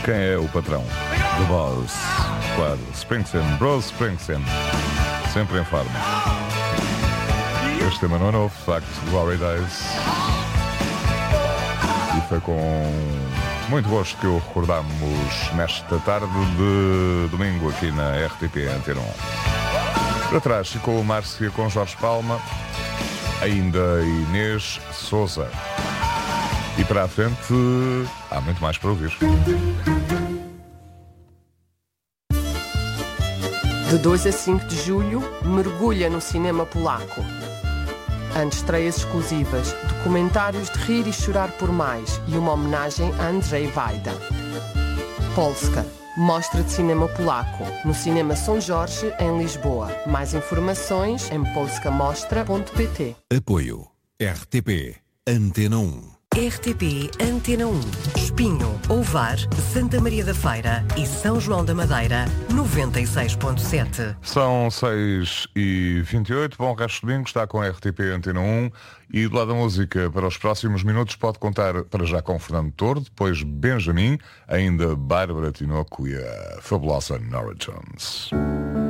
Quem é o patrão? The Boss. Claro, Springsteen, Bruce Springsteen. Sempre em forma. Este tema não é novo, de facto, Glory Days. E foi com muito gosto que o recordamos nesta tarde de domingo aqui na RTP Antena 1. Para trás ficou o Márcia com Jorge Palma, ainda Inês Souza. E para a frente há muito mais para ouvir. De 2 a 5 de julho, mergulha no cinema polaco. Antestreias exclusivas, documentários de rir e chorar por mais e uma homenagem a Andrzej Wajda. Polska, mostra de cinema polaco, no Cinema São Jorge, em Lisboa. Mais informações em polskamostra.pt. Apoio RTP Antena 1. RTP Antena 1, Espinho, Ovar, Santa Maria da Feira e São João da Madeira, 96.7. São 6h28, bom resto de domingo, está com a RTP Antena 1 e do lado da música para os próximos minutos pode contar para já com Fernando Tordo, depois Benjamin, ainda Bárbara Tinoco e a fabulosa Nora Jones.